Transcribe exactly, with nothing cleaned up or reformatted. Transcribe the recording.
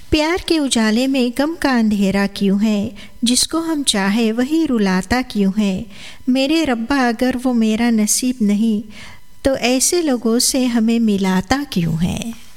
प्यार के उजाले में गम का अंधेरा क्यों है, जिसको हम चाहे वही रुलाता क्यों है। मेरे रब्बा अगर वो मेरा नसीब नहीं तो ऐसे लोगों से हमें मिलाता क्यों है।